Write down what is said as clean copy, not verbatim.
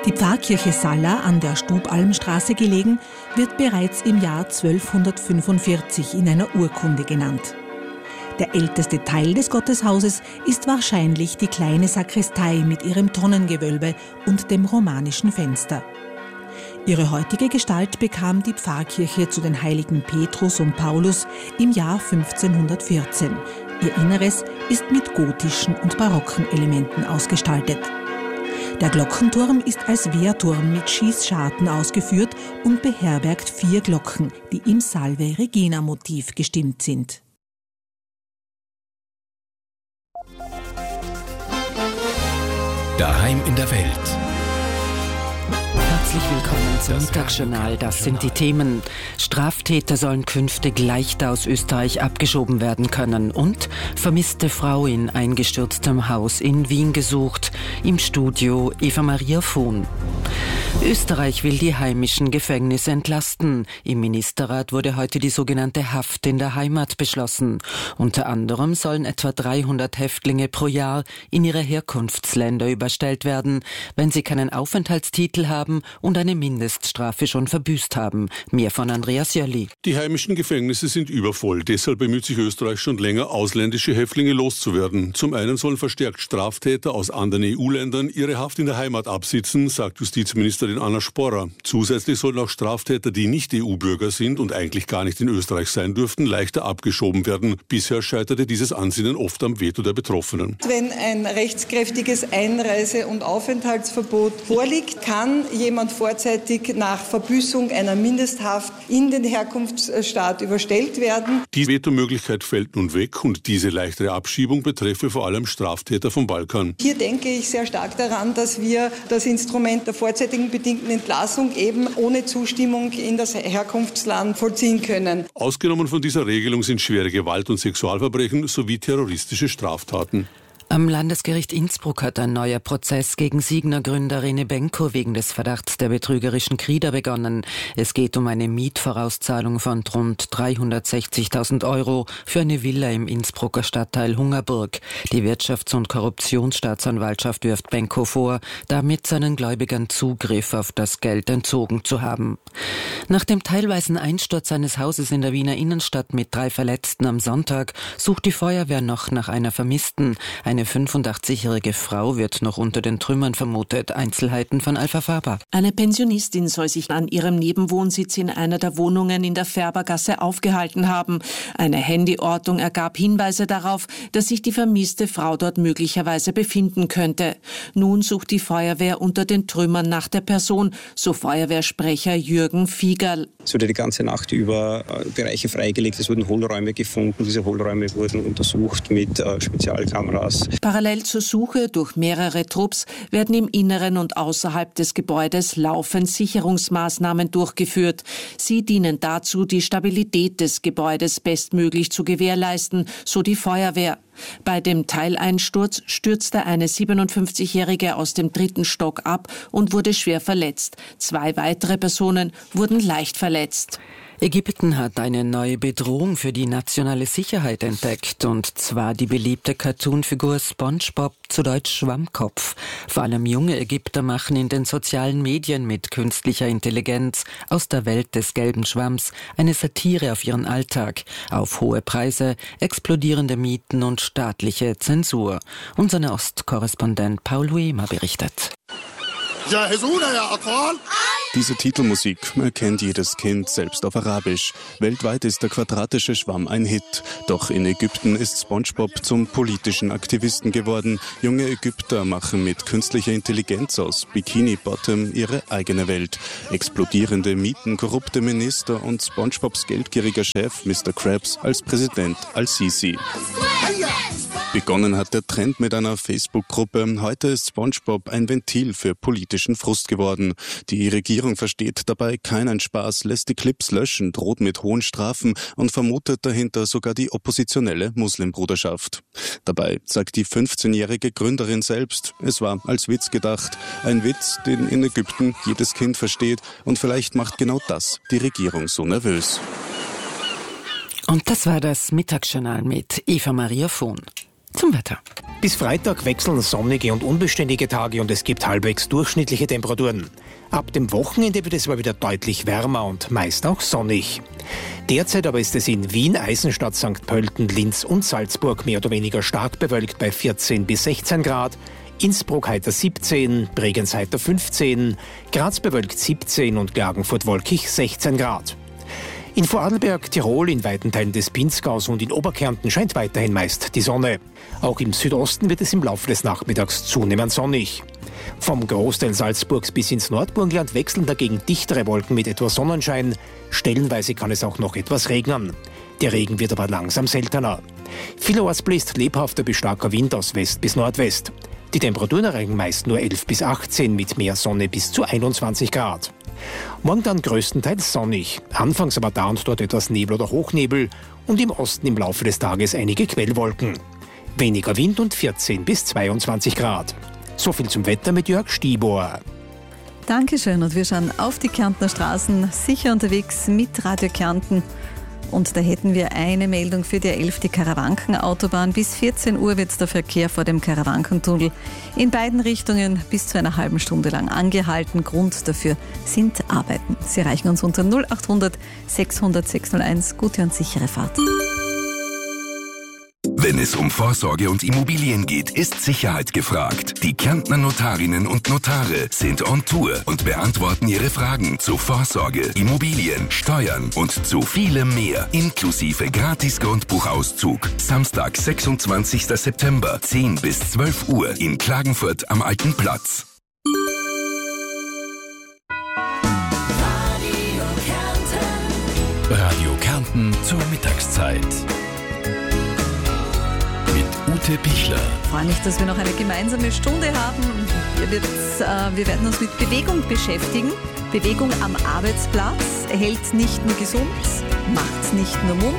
Die Pfarrkirche Salla, an der Stubalmstraße gelegen, wird bereits im Jahr 1245 in einer Urkunde genannt. Der älteste Teil des Gotteshauses ist wahrscheinlich die kleine Sakristei mit ihrem Tonnengewölbe und dem romanischen Fenster. Ihre heutige Gestalt bekam die Pfarrkirche zu den Heiligen Petrus und Paulus im Jahr 1514. Ihr Inneres ist mit gotischen und barocken Elementen ausgestaltet. Der Glockenturm ist als Wehrturm mit Schießscharten ausgeführt und beherbergt 4 Glocken, die im Salve Regina Motiv gestimmt sind. Daheim in der Welt. Herzlich willkommen zum Mittagsjournal. Das sind die Themen. Straftäter sollen künftig leichter aus Österreich abgeschoben werden können. Und vermisste Frau in eingestürztem Haus in Wien gesucht. Im Studio Eva Maria Vohn. Österreich will die heimischen Gefängnisse entlasten. Im Ministerrat wurde heute die sogenannte Haft in der Heimat beschlossen. Unter anderem sollen etwa 300 Häftlinge pro Jahr in ihre Herkunftsländer überstellt werden, wenn sie keinen Aufenthaltstitel haben und eine Mindeststrafe schon verbüßt haben. Mehr von Andreas Jölli. Die heimischen Gefängnisse sind übervoll. Deshalb bemüht sich Österreich schon länger, ausländische Häftlinge loszuwerden. Zum einen sollen verstärkt Straftäter aus anderen EU-Ländern ihre Haft in der Heimat absitzen, sagt Justizministerin Anna Sporrer. Zusätzlich sollen auch Straftäter, die nicht EU-Bürger sind und eigentlich gar nicht in Österreich sein dürften, leichter abgeschoben werden. Bisher scheiterte dieses Ansinnen oft am Veto der Betroffenen. Wenn ein rechtskräftiges Einreise- und Aufenthaltsverbot vorliegt, kann jemand vorzeitig nach Verbüßung einer Mindesthaft in den Herkunftsstaat überstellt werden. Die Vetomöglichkeit fällt nun weg und diese leichtere Abschiebung betreffe vor allem Straftäter vom Balkan. Hier denke ich sehr stark daran, dass wir das Instrument der vorzeitigen bedingten Entlassung eben ohne Zustimmung in das Herkunftsland vollziehen können. Ausgenommen von dieser Regelung sind schwere Gewalt- und Sexualverbrechen sowie terroristische Straftaten. Am Landesgericht Innsbruck hat ein neuer Prozess gegen Signa-Gründer Rene Benko wegen des Verdachts der betrügerischen Krieder begonnen. Es geht um eine Mietvorauszahlung von rund 360.000 € für eine Villa im Innsbrucker Stadtteil Hungerburg. Die Wirtschafts- und Korruptionsstaatsanwaltschaft wirft Benko vor, damit seinen Gläubigern Zugriff auf das Geld entzogen zu haben. Nach dem teilweisen Einsturz eines Hauses in der Wiener Innenstadt mit 3 Verletzten am Sonntag sucht die Feuerwehr noch nach einer Vermissten. Eine 85-jährige Frau wird noch unter den Trümmern vermutet. Einzelheiten von Alpha Faber. Eine Pensionistin soll sich an ihrem Nebenwohnsitz in einer der Wohnungen in der Färbergasse aufgehalten haben. Eine Handyortung ergab Hinweise darauf, dass sich die vermisste Frau dort möglicherweise befinden könnte. Nun sucht die Feuerwehr unter den Trümmern nach der Person, so Feuerwehrsprecher Jürgen Fiegerl. Es wurde die ganze Nacht über Bereiche freigelegt, es wurden Hohlräume gefunden. Diese Hohlräume wurden untersucht mit Spezialkameras. Parallel zur Suche durch mehrere Trupps werden im Inneren und außerhalb des Gebäudes laufend Sicherungsmaßnahmen durchgeführt. Sie dienen dazu, die Stabilität des Gebäudes bestmöglich zu gewährleisten, so die Feuerwehr. Bei dem Teileinsturz stürzte eine 57-Jährige aus dem 3. Stock ab und wurde schwer verletzt. 2 weitere Personen wurden leicht verletzt. Ägypten hat eine neue Bedrohung für die nationale Sicherheit entdeckt, und zwar die beliebte Cartoonfigur SpongeBob, zu Deutsch Schwammkopf. Vor allem junge Ägypter machen in den sozialen Medien mit künstlicher Intelligenz aus der Welt des gelben Schwamms eine Satire auf ihren Alltag, auf hohe Preise, explodierende Mieten und staatliche Zensur. Unser Nahostkorrespondent Paul Huema berichtet. Diese Titelmusik erkennt jedes Kind, selbst auf Arabisch. Weltweit ist der quadratische Schwamm ein Hit. Doch in Ägypten ist SpongeBob zum politischen Aktivisten geworden. Junge Ägypter machen mit künstlicher Intelligenz aus Bikini Bottom ihre eigene Welt. Explodierende Mieten, korrupte Minister und SpongeBobs geldgieriger Chef Mr. Krabs als Präsident Al-Sisi. Begonnen hat der Trend mit einer Facebook-Gruppe. Heute ist SpongeBob ein Ventil für politischen Frust geworden. Die Regierung versteht dabei keinen Spaß, lässt die Clips löschen, droht mit hohen Strafen und vermutet dahinter sogar die oppositionelle Muslimbruderschaft. Dabei sagt die 15-jährige Gründerin selbst, es war als Witz gedacht. Ein Witz, den in Ägypten jedes Kind versteht, und vielleicht macht genau das die Regierung so nervös. Und das war das Mittagsjournal mit Eva Maria Vohn. Zum Wetter. Bis Freitag wechseln sonnige und unbeständige Tage und es gibt halbwegs durchschnittliche Temperaturen. Ab dem Wochenende wird es aber wieder deutlich wärmer und meist auch sonnig. Derzeit aber ist es in Wien, Eisenstadt, St. Pölten, Linz und Salzburg mehr oder weniger stark bewölkt bei 14 bis 16 Grad. Innsbruck heiter 17, Bregenz heiter 15, Graz bewölkt 17 und Klagenfurt-Wolkig 16 Grad. In Vorarlberg, Tirol, in weiten Teilen des Pinzgaus und in Oberkärnten scheint weiterhin meist die Sonne. Auch im Südosten wird es im Laufe des Nachmittags zunehmend sonnig. Vom Großteil Salzburgs bis ins Nordburgenland wechseln dagegen dichtere Wolken mit etwas Sonnenschein. Stellenweise kann es auch noch etwas regnen. Der Regen wird aber langsam seltener. Vielerorts bläst lebhafter bis starker Wind aus West bis Nordwest. Die Temperaturen erreichen meist nur 11 bis 18 mit mehr Sonne bis zu 21 Grad. Morgen dann größtenteils sonnig, anfangs aber da und dort etwas Nebel oder Hochnebel und im Osten im Laufe des Tages einige Quellwolken. Weniger Wind und 14 bis 22 Grad. So viel zum Wetter mit Jörg Stibor. Dankeschön und wir schauen auf die Kärntner Straßen, sicher unterwegs mit Radio Kärnten. Und da hätten wir eine Meldung für die 11. Karawankenautobahn. Bis 14 Uhr wird der Verkehr vor dem Karawankentunnel in beiden Richtungen bis zu einer halben Stunde lang angehalten. Grund dafür sind Arbeiten. Sie erreichen uns unter 0800 600 601. Gute und sichere Fahrt. Wenn es um Vorsorge und Immobilien geht, ist Sicherheit gefragt. Die Kärntner Notarinnen und Notare sind on Tour und beantworten Ihre Fragen zu Vorsorge, Immobilien, Steuern und zu vielem mehr, inklusive Gratis-Grundbuchauszug. Samstag, 26. September, 10 bis 12 Uhr in Klagenfurt am Alten Platz. Radio Kärnten zur Mittagszeit. Ute Pichler. Ich freue mich, dass wir noch eine gemeinsame Stunde haben. Wir werden uns mit Bewegung beschäftigen. Bewegung am Arbeitsplatz hält nicht nur gesund, macht nicht nur munter.